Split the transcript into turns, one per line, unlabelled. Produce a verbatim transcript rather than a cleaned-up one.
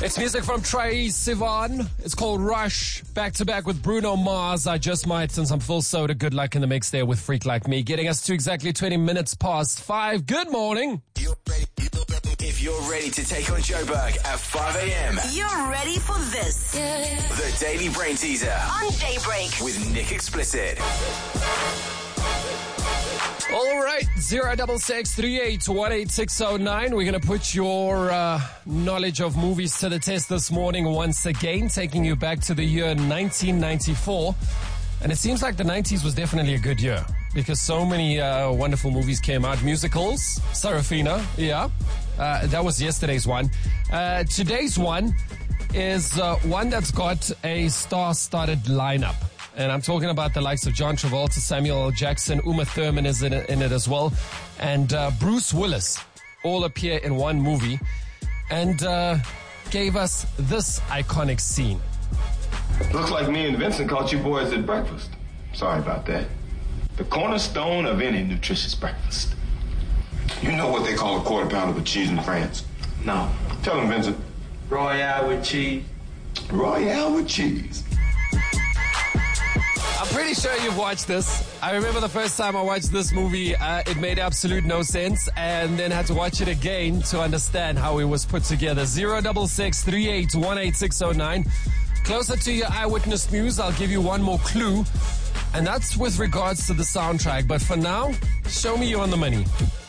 It's music from Troye Sivan. It's called Rush. Back to back with Bruno Mars. I just might, and some full soda. Good luck in the mix there with Freak Like Me. Getting us to exactly twenty minutes past five. Good morning.
You're ready. If you're ready to take on Joburg at five a.m.
You're ready for this. Yeah.
The Daily Brain Teaser
On Daybreak
with Nick Explicit.
All right, zero double six three eight one eight six zero nine. We're gonna put your uh, knowledge of movies to the test this morning once again, taking you back to the year nineteen ninety-four. And it seems like the nineties was definitely a good year because so many uh, wonderful movies came out. Musicals, Sarafina, yeah, uh, that was yesterday's one. Uh, today's one is uh, one that's got a star-studded lineup. And I'm talking about the likes of John Travolta, Samuel L. Jackson, Uma Thurman is in it, in it as well, and uh, Bruce Willis all appear in one movie and uh, gave us this iconic scene.
Looks like me and Vincent caught you boys at breakfast. Sorry about that. The cornerstone of any nutritious breakfast.
You know what they call a quarter pounder with cheese in France?
No. Tell him, Vincent.
Royale with cheese.
Royale with cheese.
I'm pretty sure you've watched this. I remember the first time I watched this movie, uh, it made absolute no sense, and then had to watch it again to understand how it was put together. zero double six three eight one eight six zero nine. Closer to your eyewitness news, I'll give you one more clue, and that's with regards to the soundtrack. But for now, show me you on the money.